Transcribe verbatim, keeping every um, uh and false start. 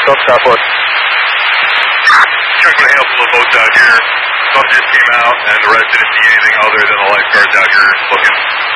South Southwest. Check with a handful of boats out here. Some just came out, and the rest didn't see anything other than the lifeguards out here looking.